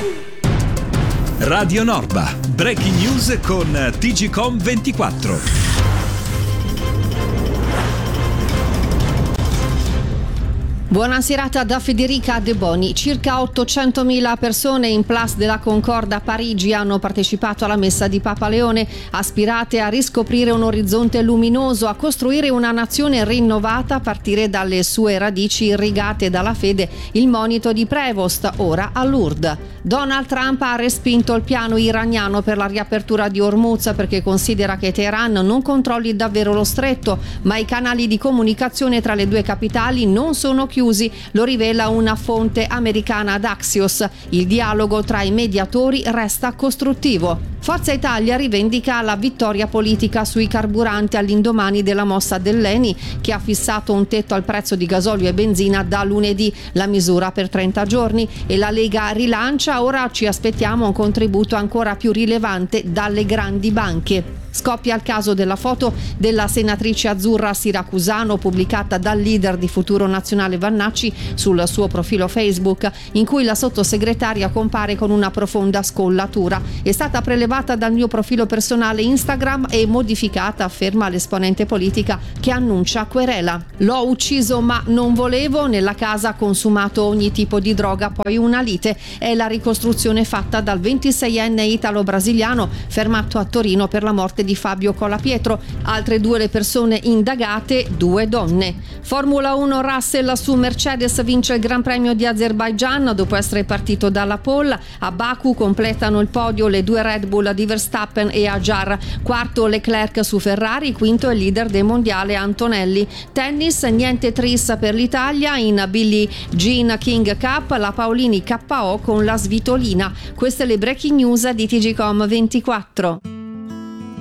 Radio Norba, breaking news con TGcom 24. Buona serata da Federica De Boni. Circa 800.000 persone in Place de la Concorde a Parigi hanno partecipato alla messa di Papa Leone, aspirate a riscoprire un orizzonte luminoso, a costruire una nazione rinnovata a partire dalle sue radici irrigate dalla fede, il monito di Prevost, ora a Lourdes. Donald Trump ha respinto il piano iraniano per la riapertura di Hormuz perché considera che Teheran non controlli davvero lo stretto, ma i canali di comunicazione tra le due capitali non sono chiusi, lo rivela una fonte americana ad Axios. Il dialogo tra i mediatori resta costruttivo. Forza Italia rivendica la vittoria politica sui carburanti all'indomani della mossa dell'ENI, che ha fissato un tetto al prezzo di gasolio e benzina da lunedì, la misura per 30 giorni, e la Lega rilancia. Ora ci aspettiamo un contributo ancora più rilevante dalle grandi banche. Scoppia il caso della foto della senatrice azzurra siracusano pubblicata dal leader di Futuro Nazionale Vannacci sul suo profilo Facebook, in cui la sottosegretaria compare con una profonda scollatura. È stata prelevata dal mio profilo personale Instagram e modificata, afferma l'esponente politica, che annuncia querela. L'ho ucciso ma non volevo, nella casa ha consumato ogni tipo di droga, poi una lite. È la ricostruzione fatta dal 26enne italo-brasiliano fermato a Torino per la morte di Fabio Colapietro. Altre due le persone indagate, 2 donne. Formula 1, Russell su Mercedes vince il Gran Premio di Azerbaijan dopo essere partito dalla pole. A Baku completano il podio le 2 Red Bull di Verstappen e Ajar. Quarto Leclerc su Ferrari, quinto il leader del mondiale Antonelli. Tennis, niente tris per l'Italia in Billie Jean King Cup, la Paolini KO con la Svitolina. Queste le breaking news di TGcom 24.